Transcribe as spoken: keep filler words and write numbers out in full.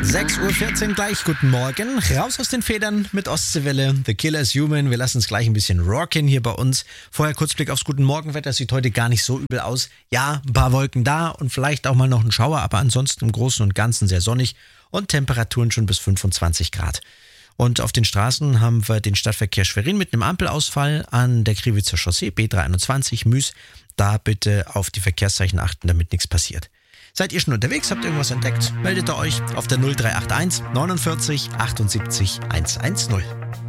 sechs Uhr vierzehn gleich, guten Morgen. Raus aus den Federn mit Ostseewelle. The Killer's Human. Wir lassen es gleich ein bisschen rocken hier bei uns. Vorher kurz Blick aufs Guten Morgenwetter. Sieht heute gar nicht so übel aus. Ja, ein paar Wolken da und vielleicht auch mal noch ein Schauer, aber ansonsten im Großen und Ganzen sehr sonnig und Temperaturen schon bis fünfundzwanzig Grad. Und auf den Straßen haben wir den Stadtverkehr Schwerin mit einem Ampelausfall an der Kriwitzer Chaussee B dreihunderteinundzwanzig Müs. Da bitte auf die Verkehrszeichen achten, damit nichts passiert. Seid ihr schon unterwegs, habt ihr irgendwas entdeckt? Meldet ihr euch auf der null drei acht eins neunundvierzig achtundsiebzig hundertzehn.